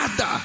nada.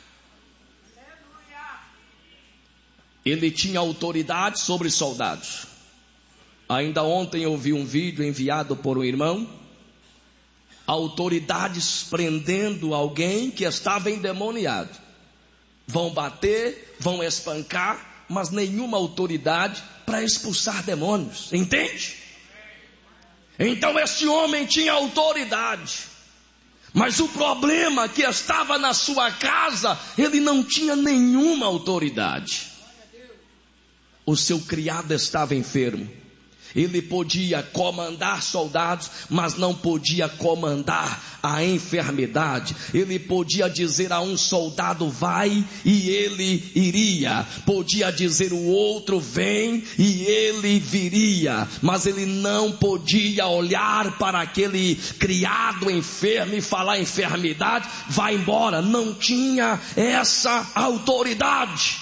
Ele tinha autoridade sobre soldados. Ainda ontem eu vi um vídeo enviado por um irmão. Autoridades prendendo alguém que estava endemoniado. Vão bater, vão espancar, mas nenhuma autoridade para expulsar demônios. Entende? Então esse homem tinha autoridade. Mas o problema que estava na sua casa, ele não tinha nenhuma autoridade. O seu criado estava enfermo. Ele podia comandar soldados, mas não podia comandar a enfermidade. Ele podia dizer a um soldado vai e ele iria. Podia dizer o outro vem e ele viria. Mas ele não podia olhar para aquele criado enfermo e falar enfermidade, vai embora. Não tinha essa autoridade.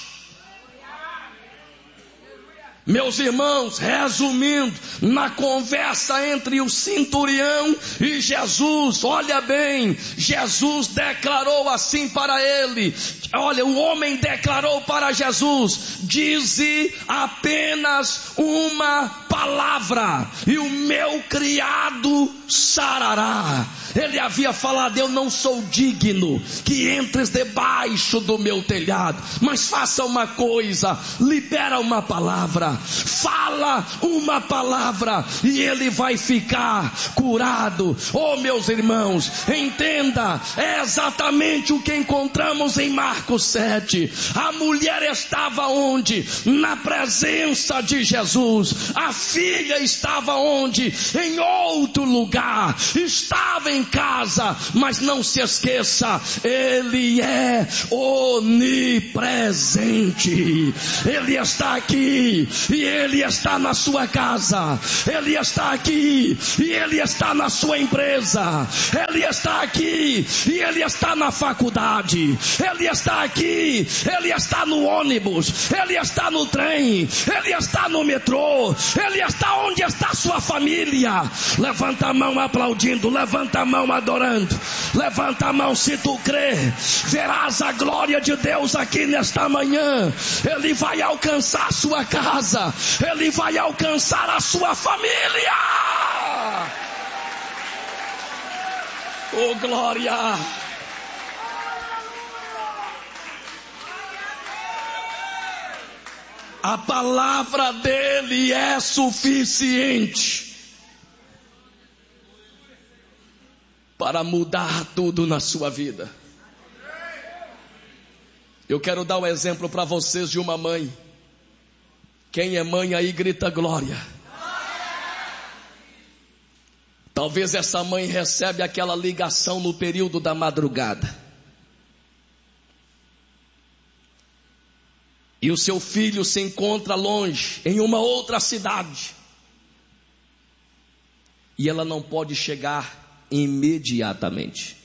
Meus irmãos, resumindo, na conversa entre o centurião e Jesus, olha bem, Jesus declarou assim para ele, olha, o homem declarou para Jesus, dize apenas uma palavra e o meu criado sarará. Ele havia falado, eu não sou digno que entres debaixo do meu telhado, mas faça uma coisa, libera uma palavra, fala uma palavra e ele vai ficar curado. Oh, meus irmãos, entenda, é exatamente o que encontramos em Marcos 7. A mulher estava onde? Na presença de Jesus. A filha estava onde? Em outro lugar. Estava em casa, mas não se esqueça, ele é onipresente. Ele está aqui e ele está na sua casa. Ele está aqui e ele está na sua empresa. Ele está aqui e ele está na faculdade. Ele está aqui, ele está no ônibus, ele está no trem, ele está no metrô, ele está onde está sua família. Levanta a mão aplaudindo, levanta a mão adorando, levanta a mão se tu crê, verás a glória de Deus aqui nesta manhã. Ele vai alcançar a sua casa, ele vai alcançar a sua família. Oh, glória! A palavra dele é suficiente para mudar tudo na sua vida. Eu quero dar um exemplo para vocês de uma mãe. Quem é mãe aí grita glória. Talvez essa mãe recebe aquela ligação no período da madrugada. E o seu filho se encontra longe, em uma outra cidade. E ela não pode chegar imediatamente.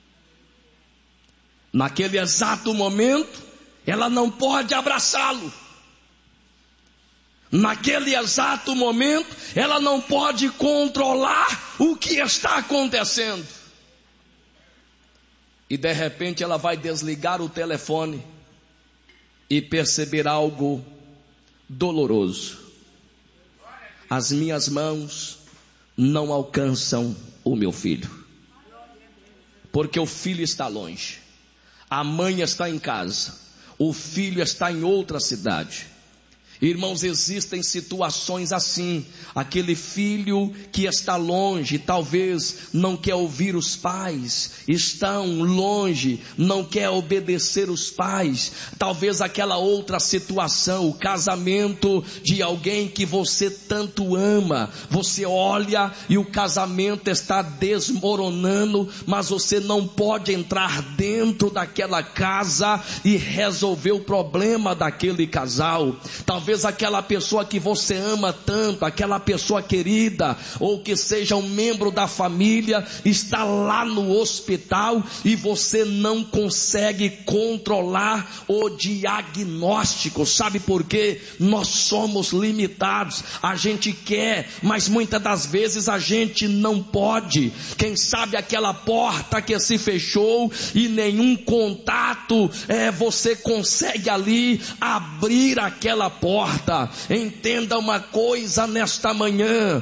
Naquele exato momento, ela não pode abraçá-lo. Naquele exato momento, ela não pode controlar o que está acontecendo. E de repente ela vai desligar o telefone e perceber algo doloroso. As minhas mãos não alcançam o meu filho, porque o filho está longe, a mãe está em casa, o filho está em outra cidade. Irmãos, existem situações assim, aquele filho que está longe, talvez não quer ouvir os pais, estão longe, não quer obedecer os pais, talvez aquela outra situação, o casamento de alguém que você tanto ama, você olha e o casamento está desmoronando, mas você não pode entrar dentro daquela casa e resolver o problema daquele casal. Talvez vezes aquela pessoa que você ama tanto, aquela pessoa querida, ou que seja um membro da família, está lá no hospital e você não consegue controlar o diagnóstico. Sabe por quê? Nós somos limitados. A gente quer, mas muitas das vezes a gente não pode. Quem sabe aquela porta que se fechou e nenhum contato você consegue ali abrir aquela porta. Entenda uma coisa nesta manhã: